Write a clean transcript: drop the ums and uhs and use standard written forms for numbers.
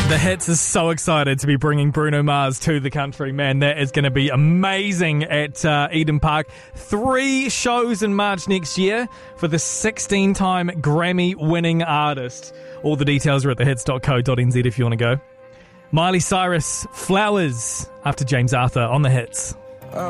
The Hits is so excited to be bringing Bruno Mars to the country. Man, that is going to be amazing at Eden Park. 3 shows in March next year for the 16-time Grammy-winning artist. All the details are at thehits.co.nz if you want to go. Miley Cyrus, Flowers, after James Arthur on The Hits.